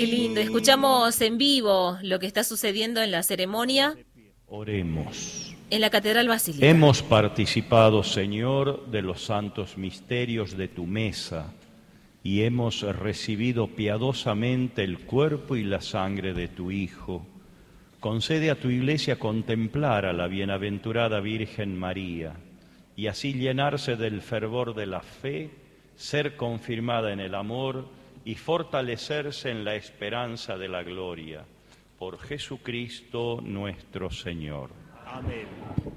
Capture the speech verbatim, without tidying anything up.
Qué lindo. Escuchamos en vivo lo que está sucediendo en la ceremonia. Oremos. En la Catedral Basílica. Hemos participado, Señor, de los santos misterios de tu mesa y hemos recibido piadosamente el cuerpo y la sangre de tu Hijo. Concede a tu Iglesia contemplar a la bienaventurada Virgen María y así llenarse del fervor de la fe, ser confirmada en el amor y fortalecerse en la esperanza de la gloria. Por Jesucristo nuestro Señor. Amén.